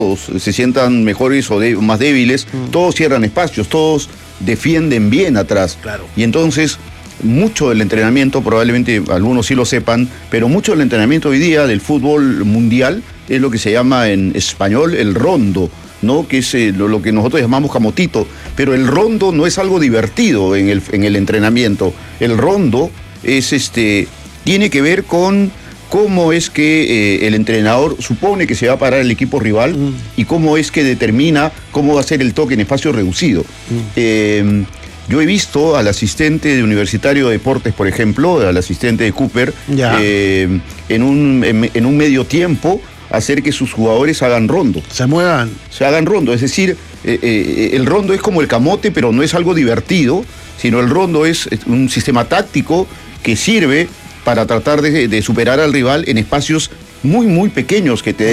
se sientan mejores o más débiles, todos cierran espacios, todos defienden bien atrás. Claro. Y entonces, mucho del entrenamiento, probablemente algunos sí lo sepan, pero mucho del entrenamiento hoy día del fútbol mundial es lo que se llama en español el rondo, ¿no? Que es lo que nosotros llamamos camotito. Pero el rondo no es algo divertido en el entrenamiento. El rondo es tiene que ver con cómo es que el entrenador supone que se va a parar el equipo rival y cómo es que determina cómo va a ser el toque en espacio reducido. Yo he visto al asistente de Universitario de Deportes, por ejemplo, al asistente de Cooper, en un medio tiempo, hacer que sus jugadores hagan rondo. Se muevan. Se hagan rondo, es decir, el rondo es como el camote, pero no es algo divertido, sino el rondo es un sistema táctico que sirve para tratar de superar al rival en espacios muy, muy pequeños que te